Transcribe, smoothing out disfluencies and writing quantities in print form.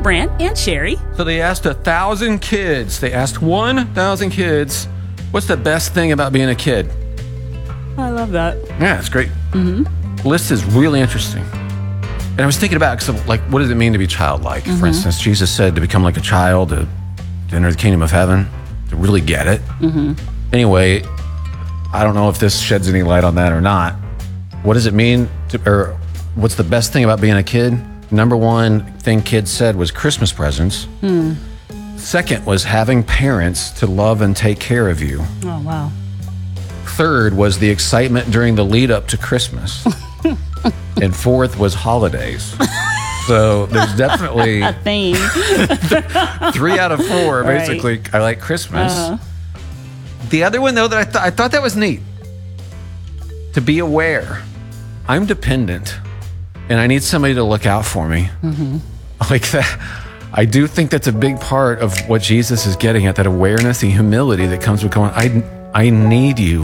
Brant and Sherry. So they asked 1,000 kids. They asked 1,000 kids, what's the best thing about being a kid? I love that. Yeah, it's great. Mm-hmm. List is really interesting. And I was thinking about, like, what does it mean to be childlike? For instance, Jesus said to become like a child, to enter the kingdom of heaven, to really get it. Anyway, I don't know if this sheds any light on that or not. What does it mean or what's the best thing about being a kid? Number one thing kids said was Christmas presents. Second was having parents to love and take care of you. Oh, wow. Third was the excitement during the lead up to Christmas. And fourth was holidays. So there's definitely A theme. 3 out of 4, Right. basically. I like Christmas. The other one, though, that I thought that was neat. To be aware. I'm dependent. And I need somebody to look out for me. Like that. I do think that's a big part of what Jesus is getting at, that awareness, the humility that comes with going, I need you.